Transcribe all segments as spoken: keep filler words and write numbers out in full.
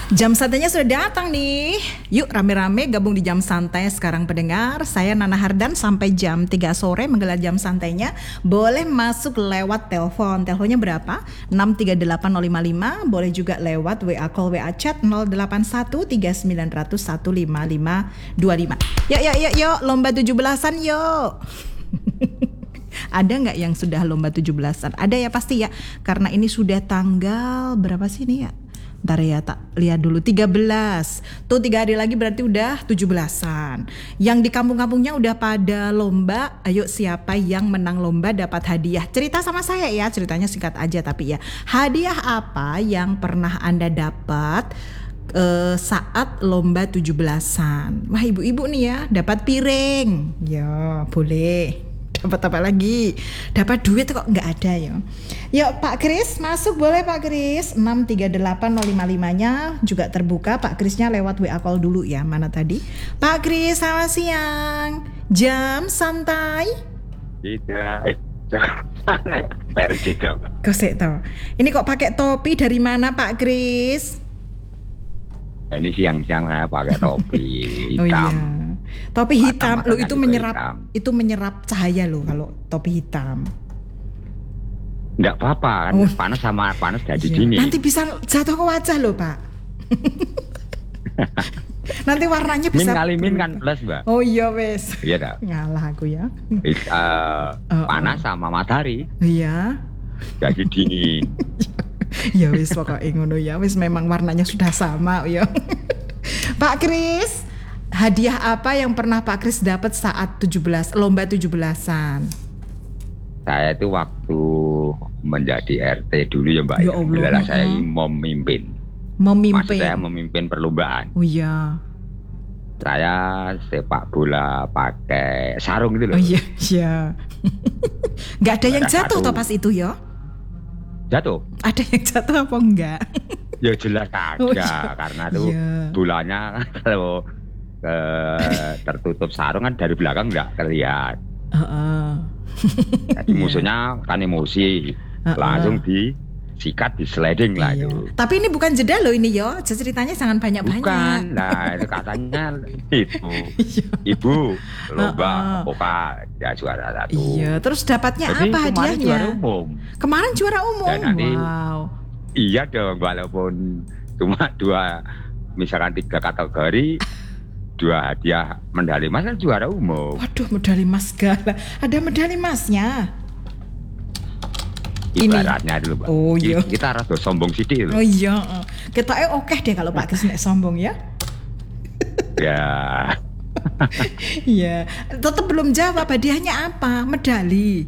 Jam santainya sudah datang nih. Yuk rame-rame gabung di jam santai sekarang pendengar. Saya Nana Hardan sampai jam tiga sore menggelar jam santainya. Boleh masuk lewat telepon. Teleponnya berapa? enam tiga delapan nol lima lima. Boleh juga lewat W A call W A chat nol delapan satu tiga sembilan nol nol satu lima lima dua lima. Yuk yuk yuk yuk lomba tujuh belasan yuk. Ada nggak yang sudah lomba tujuh belasan? Ada ya pasti ya. Karena ini sudah tanggal berapa sih ini ya? Ntar ya tak lihat dulu tiga belas. Tuh tiga hari lagi berarti udah tujuh belasan. Yang di kampung-kampungnya udah pada lomba. Ayo siapa yang menang lomba dapat hadiah. Cerita sama saya ya. Ceritanya singkat aja tapi ya. Hadiah apa yang pernah Anda dapat uh, saat lomba tujuh belasan? Wah ibu-ibu nih ya dapat piring. Ya boleh. Dapat apa lagi? Dapat duit kok nggak ada ya. Yuk Pak Kris masuk boleh Pak Kris. enam tiga delapan nol lima lima nya juga terbuka. Pak Krisnya lewat W A call dulu ya. Mana tadi? Pak Kris selamat siang. Jam santai. Tidak. Versi dong. Kok sih toh? Ini kok pakai topi dari mana Pak Kris? Ini siang-siang saya pakai topi hitam. Oh iya. Topi hitam, lo itu menyerap hitam. itu menyerap cahaya lo kalau topi hitam. Enggak apa-apa kan, oh. Panas sama panas jadi Iya. dingin. Nanti bisa jatuh ke wajah lo Pak. Nanti warnanya bisa. Min kali min kan plus Mbak. Oh iya wes. Iya dah. Ngalah aku ya. uh, oh, panas oh. sama matahari. Iya. Jadi dingin. Ya wes pokoknya ngono ya wes memang warnanya sudah sama ya. Pak Kris. Hadiah apa yang pernah Pak Kris dapat saat tujuh belas lomba tujuh belasan? Saya itu waktu menjadi R T dulu ya Mbak. Ya Allah. Bila saya memimpin. Memimpin. Maksud saya memimpin perlombaan. Oh iya. Saya sepak bola pakai sarung gitu loh. Oh iya, iya. Gak ada yang jatuh toh pas itu ya? Jatuh? Ada yang jatuh apa enggak? Ya jelas ada oh, iya. Karena tuh iya. Bolanya kalau ke tertutup sarung kan dari belakang nggak kelihatan. Uh-uh. Jadi yeah. Musuhnya kan emosi, uh-uh. Langsung disikat, di sliding lah iya. itu. Tapi ini bukan jeda loh ini yo, ceritanya sangat banyak-banyak. Bukan, nah itu katanya itu ibu lomba uh-uh. poka ya juara satu. Iya, terus dapatnya jadi, apa hadiahnya? Juara umum. Kemarin juara umum. Dan nanti, wow. Iya dong, walaupun cuma dua, misalkan tiga kategori. Dua hadiah medali emas kan juara umum. Waduh medali emas segala. Ada medali emasnya. Ibaratnya dulu Pak. Oh iya. Kita harus sombong sedikit. Oh iya. Kita eh oke deh kalau Pak Kris nek sombong ya. Ya. Iya. Tetap belum jawab hadiahnya apa? Medali.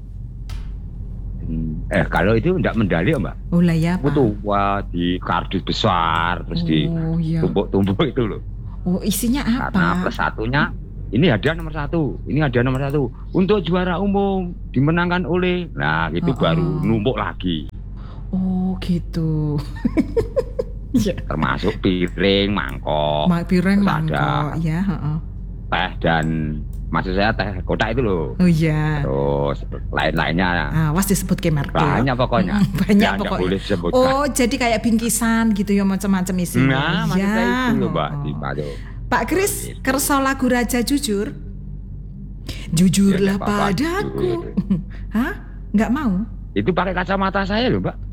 Eh kalau itu enggak medali Mbak. Oh lah ya Pak. Itu wah di kardus besar terus oh, ditumpuk-tumpuk iya. Itu loh. Oh isinya apa? Karena plus satunya ini hadiah nomor satu, ini hadiah nomor satu untuk juara umum dimenangkan oleh, nah itu oh, baru oh. Numpuk lagi. Oh gitu. Termasuk piring, mangkok, Ma- piring, mangkok, ya. Uh-uh. Teh dan maksud saya teh kotak itu loh. Oh iya. Terus lain-lainnya. Ah, was disebut ke merek. Banyak pokoknya. Mm, banyak ya, pokoknya. Boleh oh, jadi kayak bingkisan gitu ya macam-macam isinya. Nah, maksud ya. saya itu loh, Mbak. Oh. Pak Kris, kerso lagu Raja Jujur? Jujurlah ya, padaku. Hah? Enggak mau? Itu pakai kacamata saya loh, Mbak.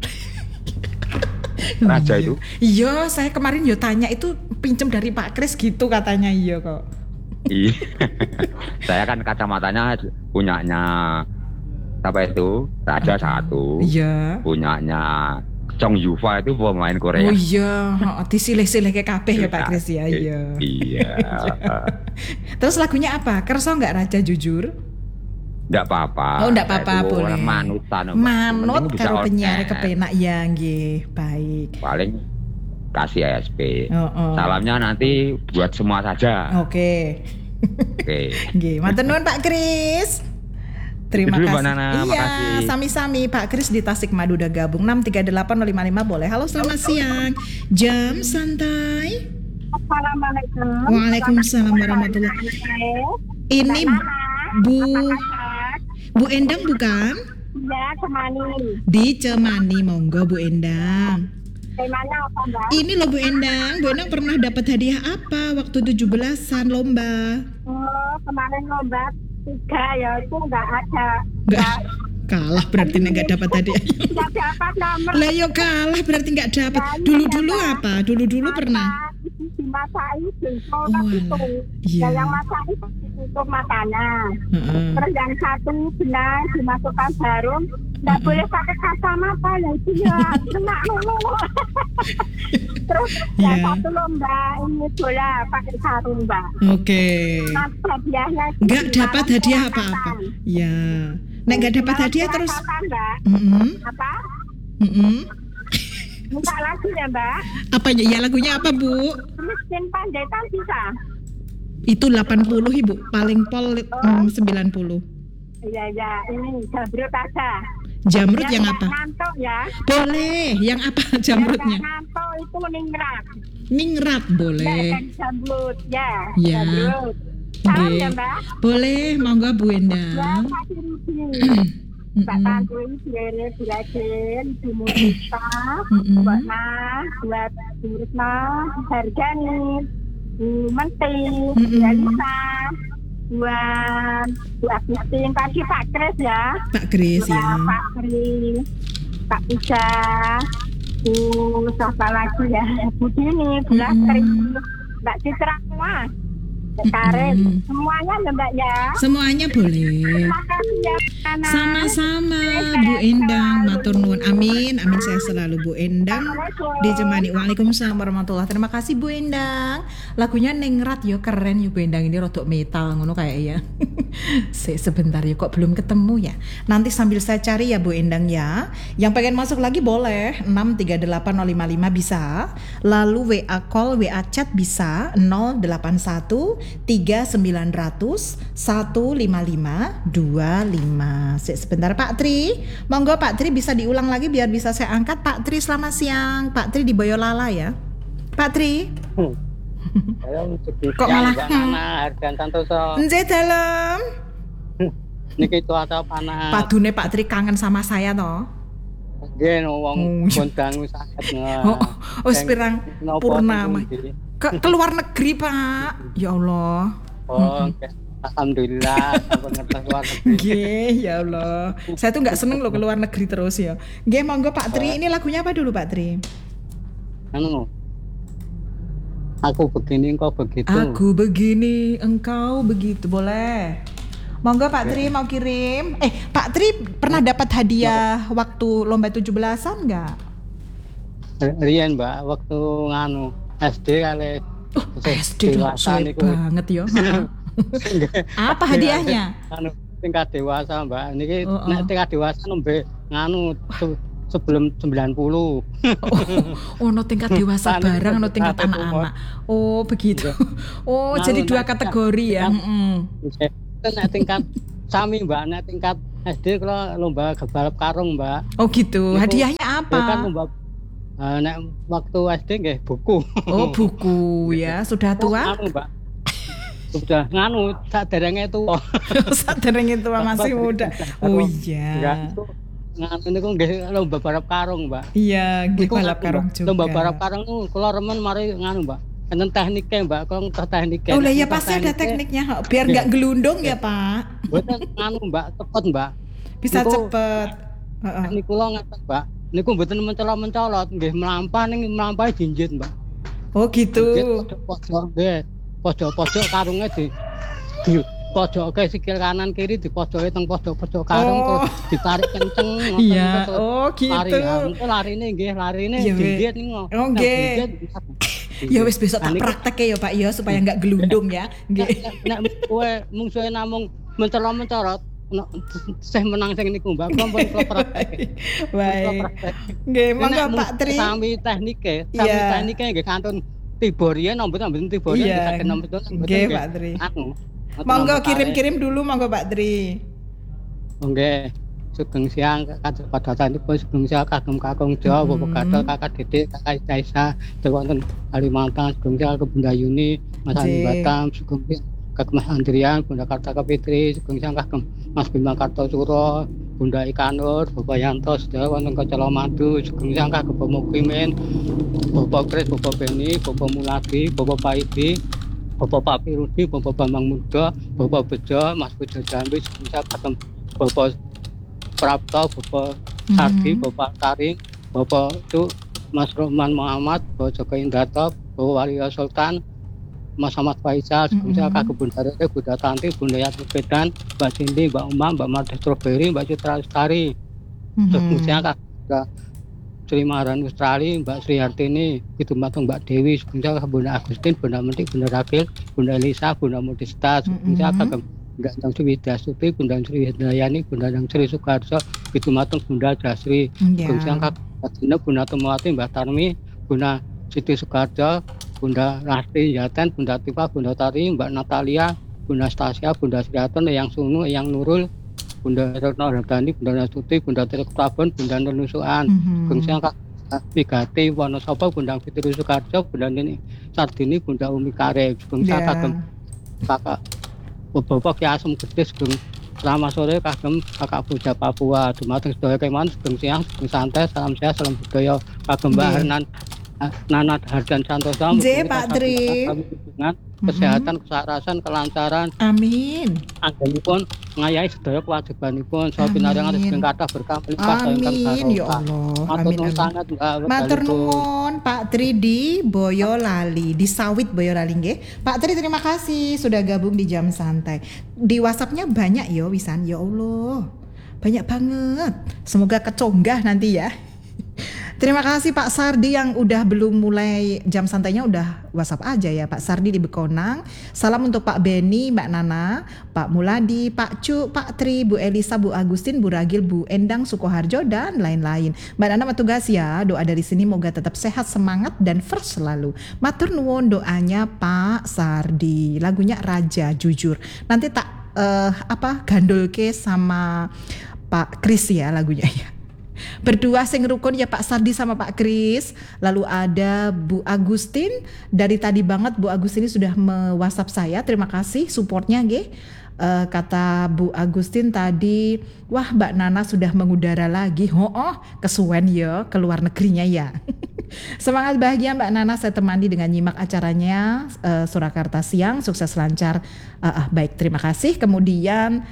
Raja itu. Iya, saya kemarin yo tanya itu pinjem dari Pak Kris gitu katanya iya kok. Iya. Saya kan kacamatanya punyanya apa itu? Raja satu. Iya. Punyanya Chong Yufa itu pemain Korea. Oh iya, disilih-silih ke kabeh ya Pak Kris ya. Iya. Iya. Terus lagunya apa? Kerso enggak Raja Jujur? Enggak apa-apa. Oh, enggak apa-apa boleh. Manutan. Manut karo penyiar kepenak ya nggih. Baik. Paling kasih A S P. Oh, oh. Salamnya nanti buat semua saja. Oke. Oke. Nggih, matur nuwun Pak Kris. Terima dulu, kasih. Nana, iya, makasih. sami-sami Pak Kris di Tasikmadu udah gabung enam tiga delapan nol lima lima boleh. Halo, selamat siang. Jam santai. Assalamualaikum. Waalaikumsalam warahmatullahi wabarakatuh. Ini Bu Bu Endang bukan? Ya, Cemani. Di Cemani, monggo Bu Endang. Temanya apa, Mbak? Ini loh Bu Endang, Bu Endang pernah dapat hadiah apa waktu tujuh belasan lomba? Oh, kemarin lomba tiga ya, itu nggak ada. Nggak, kalah berarti nggak dapat hadiah. Nggak dapat nomor. Lah yo kalah berarti nggak dapat. Dulu-dulu apa? Dulu-dulu pernah. Dimasai jengkol Oh, itu. iya. Ya, yang masak itu ditutup matanya. Heeh. Terus yang satu benar dimasukkan jarum. Nggak Mm-mm. boleh pakai kacamata ya itu ya kena dulu. Terus yang Iya. satu lomba ini bola pakai sarung, Mbak. Oke. Nah, hadiahnya itu Nggak dapat dilarang hadiah kerakatan. apa-apa. Ya. Nek nggak dapat Dilarang hadiah terus. kerakatan, Mbak. Mm-mm. Apa? Mm-mm. Minta lagi ya, Mbak. Apanya? Ya lagunya apa Bu? Miskin pandai kan bisa. Itu delapan puluh Ibu, paling pol mm, sembilan puluh. Iya, iya, ini jamrut aja. Jamrut yang nggak apa? ngantuk ya. Boleh. Yang apa Yang jamrutnya? nggak ngantuk itu ningrat. Ningrat boleh. Dan jamrut, ya. Ya. Jamrut. Tahu Oke. ya, Mbak? Boleh, monggo Bu Ya, Endang. kasih rugi. Mbak Mm-mm. Tantuin, Bire, Birajen, Bu Murita, Mm-mm. Mbak Nah, buat Bu Risma, Hargani, Bu Menti, Bu Mm-mm. Alisa, buat Bu Agustin, tadi Pak Kris ya. Pak Kris Buat ya. Pak Kris, Pak Pisa, Bu siapa lagi ya, Bu Dini, Bu Lastri, Mbak Citra semua, Mbak Karin, Mm-mm. semuanya ya Mbak ya. Semuanya boleh. Terima kasih ya, Nana. Sama-sama Bu Endang, matur nuwun. Amin, amin saya selalu Bu Endang. Dijemani. Waalaikumsalam warahmatullahi. Terima kasih Bu Endang. Lagunya Ningrat yo keren yo Bu Endang, ini rodok metal ngono kayak ya. Se sebentar ya kok belum ketemu ya. Nanti sambil saya cari ya Bu Endang ya. Yang pengen masuk lagi boleh enam tiga delapan nol lima lima bisa. Lalu W A call, W A chat bisa nol delapan satu tiga sembilan nol nol satu lima lima dua lima. Se- Sebentar Pak Tri. Monggo Pak Tri bisa diulang lagi biar bisa saya angkat. Pak Tri selamat siang. Pak Tri di Boyolali ya. Pak Tri. Kok malah Hargan Santoso Nje dalam. niki cuaca panas. Padune Pak Tri kangen sama saya toh. Nggih no wong Oh, iya. kondang sanget. Oh, oh sepirang purnama. Ke keluar negeri Pak. Ya Allah. Oh, nggih. Alhamdulillah sampun ngertos luar negeri. Nggih, ya Allah. Saya tuh nggak seneng loh ke luar negeri terus ya. Nggih, monggo Pak Tri. Ini lagunya apa dulu Pak Tri? Anu. Aku begini engkau begitu. Aku begini, engkau begitu. Boleh. Monggo Pak Tri mau kirim. Eh, Pak Tri pernah dapat hadiah waktu lomba tujuh belasan nggak? Riyen Mbak waktu nganu S D kali. Oh, S D tuh sulit banget ya. Apa hadiahnya? Anu tingkat dewasa Mbak. Niki Oh, oh. nek tingkat dewasa nembe nganu se- sebelum sembilan puluh. Oh, no tingkat dewasa Anu, barang, no tingkat tingkat anak-anak. Oh, begitu. Oh, Anu, jadi dua nek- kategori ya. nek- Mm-mm. Nek tingkat sami Mbak, nek tingkat S D kalau lomba balap karung Mbak. Oh, gitu. Niku- Hadiahnya Itu kan apa? lomba eh, nek waktu S D nggih buku. Oh, buku ya. Sudah tua? Anu Mbak. Sudah nganu saderenge tuwa. Sadereng itu masih muda. Oh Enggak, iya. itu nganu niku nggih lomba balap karung Mbak. Iya, nggih Niku balap nganu, karung Mbak. juga. Lomba balap karung niku kula remen mari nganu Mbak. Enten tekniknya Mbak, kalau ngerti tekniknya. Oh lah ya Ngerti pasti ada tekniknya, tekniknya Hak. Biar nggak gelundung ya Pak. Mboten nganu Mbak, cepet Mbak. Bisa Niku- cepet. Heeh. Teknik kula ngeten Mbak. Niku mboten mencolot-mencolot, nggih melampah ning melampahi jinjit Mbak. Oh gitu. Jinjit pojok nggih. Pojok-pojok karungnya di di pojoke sikil kanan kiri di pojoke teng pojok-pojok karung Oh. terus ditarik kenceng ngoten Iya. terus Oh lari. gitu. Ah, engko larine nggih, larine Iya, weh. jinjit niku. Oh, Nah, nggih. jinjit, Ya wis besok tak Nah, niku- praktek ya Pak ya supaya nggak gelundung ya. Nggih. Nek kowe mungsuhe namung mencolot-mencolot nek sih menang sing niku Mbak, kula pun kula praktek. Baik. Nggih, monggo Nek Pak Tri. Sami teknike, sami Iya. teknike nggih kantun tiba riyen mboten mboten tiba riyen Iya. ditaken mboten mboten Nggih, nggih. Pak Tri. Anu. Monggo kirim-kirim dulu monggo Pak Tri. Nggih. Sugeng siang kakak padatanipun sugeng siang kagem-kagem Jawa Mhm. Bapak Gatot kakak Dedek kakak Caisa wonten Kalimantan sugeng siang ke Bunda Yuni Mas Andi Nggih. Batam sugeng siang kagem Mas Andrian Bunda Karta Fitri sugeng siang kagem Mas Bima Kartosuro Bunda Ikanur, Bapak Yanto, sedaya wonten Kacala Madu, Sugeng Sangka Bapak Mukimin, Bapak Kris, Bapak Beni, Bapak Muladi, Bapak Paidi, Bapak Pak Pirudi, Bapak Bambang Muda, Bapak Bejo, Mas Bejo Jambi, Sugeng Sangka Bapak Prapto, Bapak Sardi, Mhm. Bapak Taring, Bapak itu Mas Rohman Muhammad, Bapak Joko Indarto, Bapak Walia Sultan, Mas Ahmad Faisal, Sugeng Sangka Mhm. Bunda Rere, Bunda Tanti, Bunda Yati Pedan, Mbak Cindy, Mbak Umam, Mbak Marta Strawberry, Mbak Citra Lestari, Sugeng Mhm. Sangka Bunda Sri Maharani Australia, Mbak Sri Hartini, itu matang Mbak Dewi, Sugeng Sangka Bunda Agustin, Bunda Mentik, Bunda Rakil, Bunda Elisa, Bunda Modesta, Sugeng Sangka Mhm. Bunda Dang Sri Widyasuti, Bunda Sri Hidayani, Bunda Dang Sri Sukarso, itu matang Bunda Jasri, Sugeng Ya. Sangka Bunda Bunda Tumawati, Mbak Tarmi, Bunda Siti Sukarjo, Bunda Rasti Yaten, Bunda Tifa, Bunda Tari, Mbak Natalia, Bunda Stasia, Bunda Sriaton, Yang Sunu, Yang Nurul, Bunda Retno Radani, Bunda Nastuti, Bunda Teluk Tabon, Bunda Nunusuan, Sugeng Mhm. Sangka Vigati, Wonosobo, Bunda Fitri Sukarjo, Bunda Nini Sardini, Bunda Umi Karib, Sugeng Sangka Ya. Kakak Bapak Ki Asem Gede, Sugeng selamat sore kagem Kakak Puja Papua, dumateng sedaya keman, Sugeng Siang, Sugeng Santai, salam sehat, salam budaya, kagem Mbak Nggih. Hernan Nana Hardan Santosa, Nggih, mugi Pak tansah Tri. kami hubungan, kesehatan, kesarasan, kelancaran, Amin. anggenipun ngayahi sedaya kewajibanipun, saha pinaringan Amin. sedaya kathah berkah limpah saha ingkang Amin ya barokah. Allah. Matur Amin nuwun amin. sanget Mbak Matur wekdalipun. nuwun Pak Tri di Boyolali, di Sawit Boyolali nggih. Pak Tri terima kasih sudah gabung di Jam Santai. Di WhatsApp-nya banyak ya Wisan, ya Allah. Banyak banget. Semoga keconggah nanti ya. Terima kasih Pak Sardi yang udah belum mulai jam santainya udah WhatsApp aja ya Pak Sardi di Bekonang. Salam untuk Pak Beni, Mbak Nana, Pak Muladi, Pak Cu, Pak Tri, Bu Elisa, Bu Agustin, Bu Ragil, Bu Endang, Sukoharjo dan lain-lain. Mbak Nana bertugas ya. Doa dari sini moga tetap sehat, semangat dan fresh selalu. Matur nuwun doanya Pak Sardi. Lagunya Raja Jujur. Nanti tak eh, apa gandolke sama Pak Kris ya lagunya ya. Berdua sing rukun ya Pak Sardi sama Pak Kris. Lalu ada Bu Agustin. Dari tadi banget Bu Agustin ini sudah me-WhatsApp saya. Terima kasih supportnya nggih. Uh, kata Bu Agustin tadi, wah Mbak Nana sudah mengudara lagi. Oh, oh kesuwen ya ke luar negerinya ya. Semangat bahagia Mbak Nana, saya temani dengan nyimak acaranya uh, Surakarta Siang. Sukses lancar. Uh, uh, baik, terima kasih. Kemudian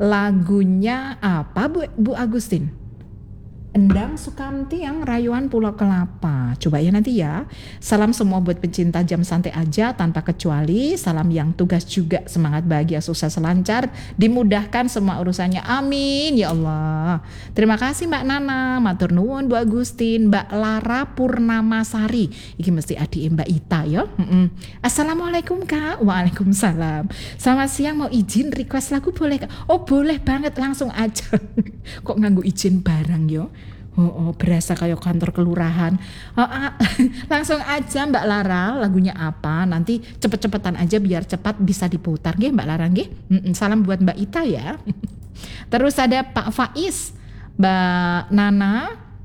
lagunya apa Bu, Bu Agustin? Endang Sukamti yang Rayuan Pulau Kelapa. Coba ya nanti ya. Salam semua buat pencinta jam santai aja tanpa kecuali. Salam yang tugas juga. Semangat bahagia, sukses lancar, dimudahkan semua urusannya. Amin ya Allah. Terima kasih Mbak Nana, matur nuwun Bu Agustin, Mbak Lara Purnamasari. Iki mesti adik Mbak Ita ya. Mm-mm. Assalamualaikum Kak. Waalaikumsalam. Selamat siang, mau izin request lagu boleh Kak? Oh boleh banget, langsung aja. Kok nganggu izin barang yo? Oh, oh berasa kayak kantor kelurahan. Oh, ah, langsung aja Mbak Lara, lagunya apa? Nanti cepet-cepetan aja biar cepat bisa diputar, nggih Mbak Lara nggih. Mm-mm, salam buat Mbak Ita ya. Terus ada Pak Faiz, Mbak Nana.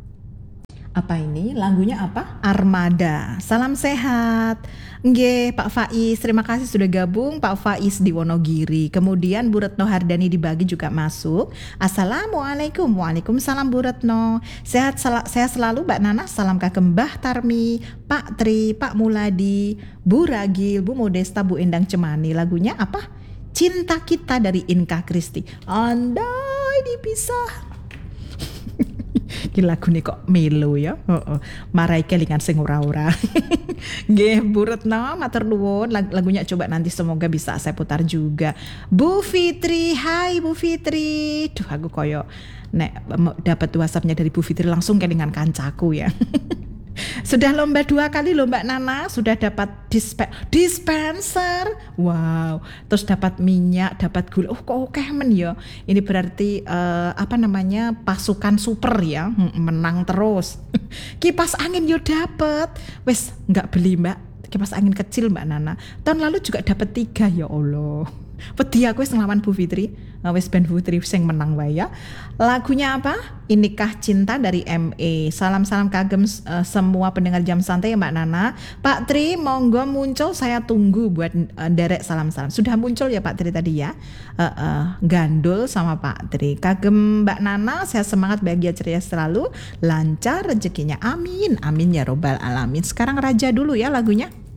Apa ini? Lagunya apa? Armada. Salam sehat. Nggih, Pak Faiz, terima kasih sudah gabung Pak Faiz di Wonogiri. Kemudian Bu Retno Hardani dibagi juga masuk. Assalamualaikum. Waalaikumsalam Bu Retno. Sehat sel- sehat selalu Mbak Nana. Salam kagem Mbah Tarmi, Pak Tri, Pak Muladi, Bu Ragil, Bu Modesta, Bu Endang Cemani. Lagunya apa? Cinta Kita dari Inka Kristi. Andai dipisah. Ki lagu nih kok melo ya. Heeh. Marai kelingan sing ora-ora. Nggih, Bu Retno matur nuwun, lagunya coba nanti semoga bisa saya putar juga. Bu Fitri, hai Bu Fitri. Duh aku koyo nek dapat WhatsAppnya dari Bu Fitri langsung kelingan kancaku ya. Sudah lomba dua kali loh Mbak Nana, sudah dapat dispe- dispenser, wow, terus dapat minyak, dapat gula, oh kok oke men ya, ini berarti uh, apa namanya pasukan super ya, menang terus. Kipas angin yo dapat, wes nggak beli Mbak, kipas angin kecil Mbak Nana, tahun lalu juga dapat tiga ya Allah. Wedi aku wis nglawan Bu Fitri. Uh, wis ben Putri sing menang wae ya. Lagunya apa? Inikah Cinta dari M E. Salam-salam kagem uh, semua pendengar Jam Santai ya Mbak Nana. Pak Tri monggo muncul, saya tunggu buat uh, derek salam-salam. Sudah muncul ya Pak Tri tadi ya. Uh, uh, Gandul sama Pak Tri. Kagem Mbak Nana, saya semangat, bahagia, ceria selalu, lancar rezekinya. Amin. Amin ya robbal alamin. Sekarang Raja dulu ya lagunya.